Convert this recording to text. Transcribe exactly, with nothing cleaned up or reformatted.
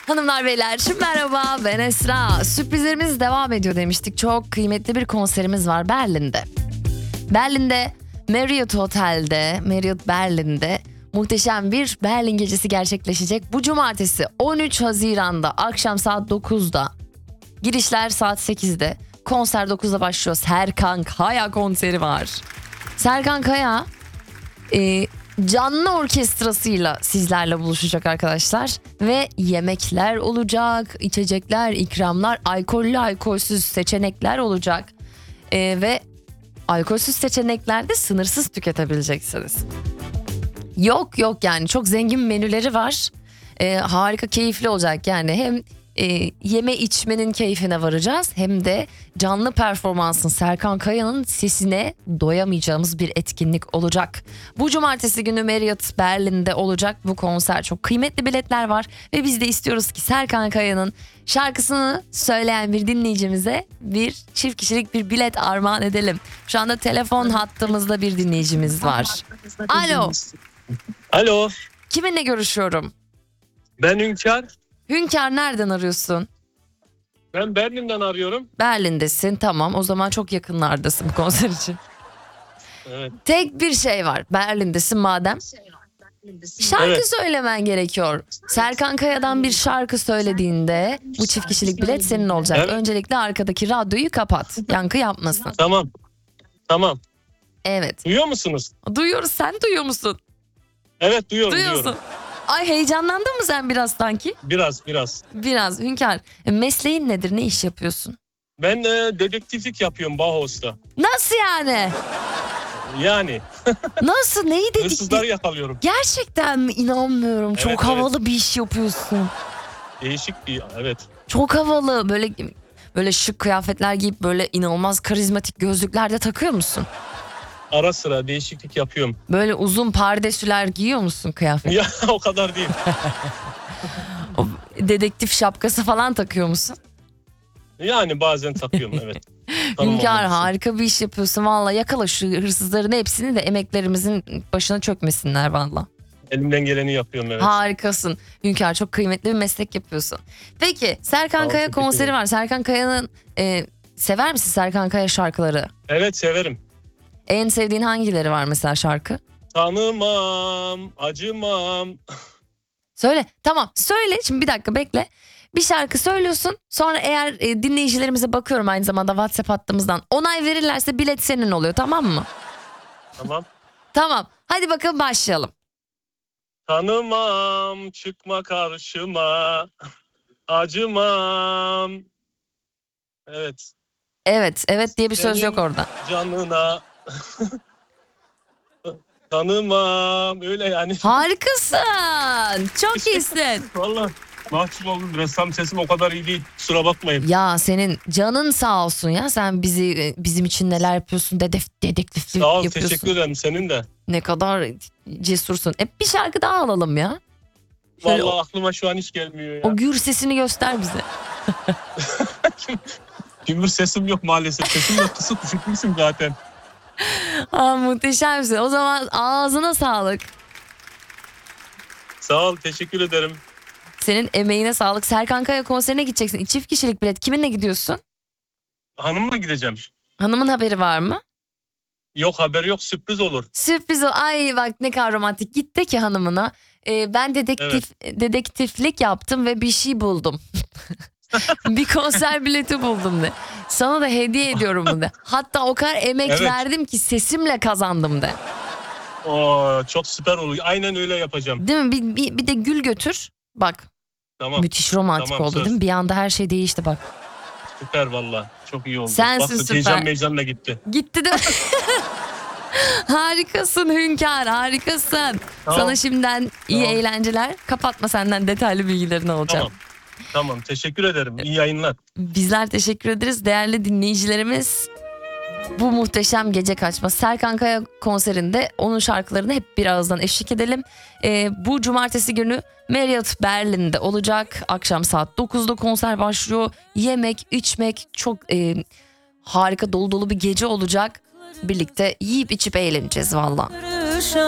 Hanımlar beyler merhaba, ben Esra. Sürprizlerimiz devam ediyor demiştik. Çok kıymetli bir konserimiz var Berlin'de. Berlin'de Marriott Otel'de, Marriott Berlin'de muhteşem bir Berlin gecesi gerçekleşecek. Bu cumartesi on üç Haziran'da akşam saat dokuzda. Girişler saat sekizde. Konser dokuzda başlıyor. Serkan Kaya konseri var. Serkan Kaya e, canlı orkestrasıyla sizlerle buluşacak arkadaşlar. Ve yemekler olacak, içecekler, ikramlar, alkollü alkolsüz seçenekler olacak. E, ve alkolsüz seçeneklerde sınırsız tüketebileceksiniz. Yok yok yani çok zengin menüleri var. E, harika, keyifli olacak yani. Hem e, yeme içmenin keyfine varacağız, hem de canlı performansın, Serkan Kaya'nın sesine doyamayacağımız bir etkinlik olacak. Bu cumartesi günü Marriott Berlin'de olacak bu konser. Çok kıymetli biletler var ve biz de istiyoruz ki Serkan Kaya'nın şarkısını söyleyen bir dinleyicimize bir çift kişilik bir bilet armağan edelim. Şu anda telefon hattımızda bir dinleyicimiz var. Alo. Alo, Kiminle görüşüyorum? ben Hünkar. Hünkar, nereden arıyorsun? Ben Berlin'den arıyorum. Berlin'desin, tamam, o zaman çok yakınlardasın bu konser için. Evet. Tek bir şey var, Berlin'desin madem. Şarkı Evet. söylemen gerekiyor. Serkan Kaya'dan bir şarkı söylediğinde bu çift kişilik bilet senin olacak. Evet. Öncelikle arkadaki radyoyu kapat, yankı yapmasın. Tamam. Tamam. Evet, Duyuyor musunuz? duyuyoruz, sen duyuyor musun? Evet, duyuyorum, Duyuyorsun. duyuyorum. Ay, heyecanlandın mı sen biraz sanki? Biraz, biraz. Biraz. Hünkar, mesleğin nedir, ne iş yapıyorsun? Ben e, dedektiflik yapıyorum Bauhaus'ta. Nasıl yani? Yani Nasıl, neyi dedik? hırsızları yakalıyorum. Gerçekten mi? İnanmıyorum. Evet, Çok evet. havalı bir iş yapıyorsun. Değişik bir, evet. Çok havalı. Böyle böyle şık kıyafetler giyip böyle inanılmaz karizmatik gözlükler de takıyor musun? Ara sıra değişiklik yapıyorum. Böyle uzun pardesüler giyiyor musun, kıyafet? Ya o kadar değil. O dedektif şapkası falan takıyor musun? Yani bazen takıyorum, evet. Tamam, Hünkar, olmalısın. harika bir iş yapıyorsun. Valla yakala şu hırsızların hepsini de emeklerimizin başına çökmesinler valla. Elimden geleni yapıyorum, evet. Harikasın. Hünkar, çok kıymetli bir meslek yapıyorsun. Peki Serkan Sağ ol, Kaya teşekkür konseri ederim. var. Serkan Kaya'nın e, sever misin Serkan Kaya şarkıları? Evet, severim. En sevdiğin hangileri var mesela şarkı? Tanımam, acımam. Söyle. Tamam, söyle. Şimdi bir dakika bekle. Bir şarkı söylüyorsun. Sonra eğer e, dinleyicilerimize bakıyorum aynı zamanda WhatsApp hattımızdan. Onay verirlerse bilet senin oluyor, tamam mı? Tamam. Tamam. Hadi bakalım, başlayalım. Tanımam, çıkma karşıma, acımam. Evet, Evet, evet diye bir söz Senin- yok orada. canına. Tanımam, öyle yani. Harikasın. Çok iyisin. Vallahi mahcup oldum. Ressam sesim o kadar iyi değil. Kusura bakmayın. Ya senin canın sağ olsun ya. Sen bizi bizim için neler yapıyorsun? Dedek, dedektiflik Sağ ol, yapıyorsun. teşekkür ederim, senin de. Ne kadar cesursun. E, bir şarkı daha alalım ya. Şöyle Vallahi aklıma şu an hiç gelmiyor ya. o gür sesini göster bize. Gümbür sesim yok maalesef. Sesim de kısık, düşükmüşüm zaten. Aa, muhteşemsin. O zaman ağzına sağlık. Sağ ol, teşekkür ederim. Senin emeğine sağlık. Serkan Kaya konserine gideceksin. Çift kişilik bilet. Kiminle gidiyorsun? Hanımla gideceğim. Hanımın haberi var mı? Yok, haber yok, sürpriz olur. Sürpriz o. Ay bak ne kadar romantik. Git de ki hanımına. "Ee, ben dedektif dedektiflik yaptım ve bir şey buldum. Bir konser bileti buldum de. Sana da hediye ediyorum bunu de. Hatta o kadar emek Evet. verdim ki sesimle kazandım de. Oo, çok süper olur. Aynen öyle yapacağım. Değil mi? Bir, bir, bir de gül götür. Bak Tamam. müthiş romantik Tamam, oldu söz. değil mi? Bir anda her şey değişti bak. Süper valla. Çok iyi oldu. Sensin Bak, süper. Heyecan meyecanla gitti. Gitti değil mi? Harikasın Hünkar, harikasın. Tamam. Sana şimdiden iyi Tamam. eğlenceler. Kapatma, senden detaylı bilgilerini alacağım. Tamam. Tamam, teşekkür ederim. İyi yayınlar. Bizler teşekkür ederiz değerli dinleyicilerimiz. Bu muhteşem gece kaçma Serkan Kaya konserinde onun şarkılarını hep bir ağızdan eşlik edelim. Ee, bu cumartesi günü Marriott Berlin'de olacak. Akşam saat dokuzda konser başlıyor. Yemek, içmek, çok e, harika, dolu dolu bir gece olacak. Birlikte yiyip içip eğleneceğiz valla.